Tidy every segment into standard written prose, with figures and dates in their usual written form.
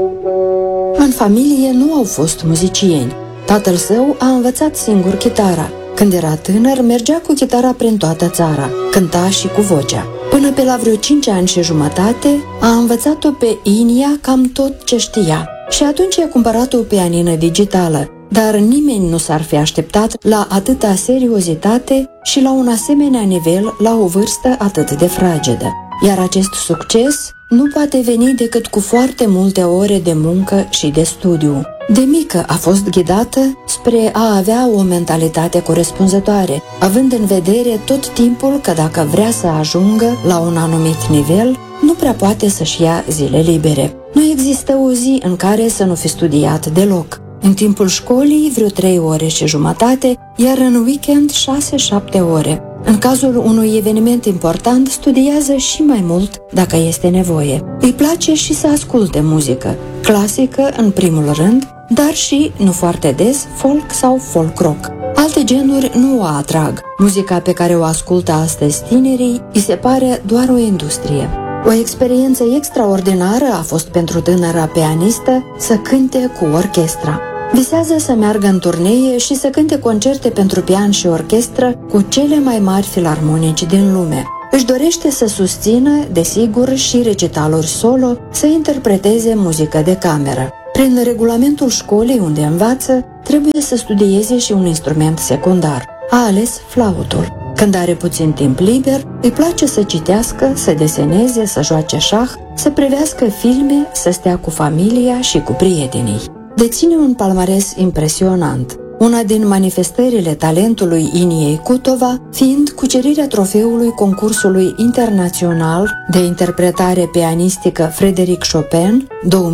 În familie nu au fost muzicieni. Tatăl său a învățat singur chitara. Când era tânăr, mergea cu chitara prin toată țara, cânta și cu vocea. Până pe la vreo 5 ani și jumătate, a învățat-o pe Inia cam tot ce știa. Și atunci a cumpărat o pianină digitală, dar nimeni nu s-ar fi așteptat la atâta seriozitate și la un asemenea nivel la o vârstă atât de fragedă. Iar acest succes nu poate veni decât cu foarte multe ore de muncă și de studiu. De mică a fost ghidată spre a avea o mentalitate corespunzătoare, având în vedere tot timpul că dacă vrea să ajungă la un anumit nivel, nu prea poate să-și ia zile libere. Nu există o zi în care să nu fi studiat deloc. În timpul școlii vreo 3 ore și jumătate, iar în weekend 6-7 ore. În cazul unui eveniment important, studiază și mai mult dacă este nevoie. Îi place și să asculte muzică, clasică în primul rând, dar și, nu foarte des, folk sau folk rock. Alte genuri nu o atrag. Muzica pe care o ascultă astăzi tinerii îi se pare doar o industrie. O experiență extraordinară a fost pentru tânăra pianistă să cânte cu orchestra. Visează să meargă în turnee și să cânte concerte pentru pian și orchestră cu cele mai mari filarmonici din lume. Își dorește să susțină, desigur, și recitaluri solo, să interpreteze muzică de cameră. Prin regulamentul școlii unde învață, trebuie să studieze și un instrument secundar. A ales flautul. Când are puțin timp liber, îi place să citească, să deseneze, să joace șah, să privească filme, să stea cu familia și cu prietenii. Deține un palmares impresionant, una din manifestările talentului Iniei Cutova fiind cucerirea trofeului concursului internațional de interpretare pianistică Frédéric Chopin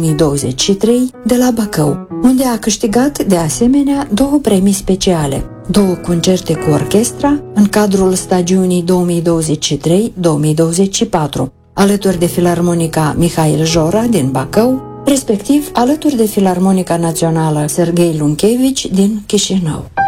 2023 de la Bacău, unde a câștigat de asemenea 2 premii speciale, 2 concerte cu orchestra în cadrul stagiunii 2023-2024, alături de Filarmonica Mihail Jora din Bacău, respectiv alături de Filarmonica Națională Serghei Lunchevici din Chișinău.